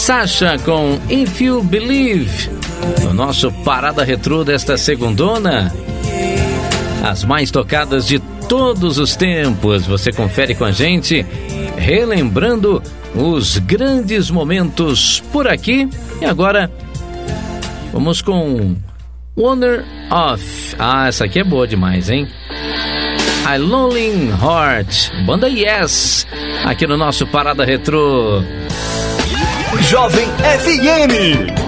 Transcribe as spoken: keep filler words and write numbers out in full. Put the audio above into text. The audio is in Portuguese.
Sasha com If You Believe, no nosso Parada Retrô desta segundona. As mais tocadas de todos os tempos, você confere com a gente, relembrando os grandes momentos por aqui. E agora, vamos com Wonder of... Ah, essa aqui é boa demais, hein? A Lonely Heart, banda Yes, aqui no nosso Parada Retrô. Jovem F M.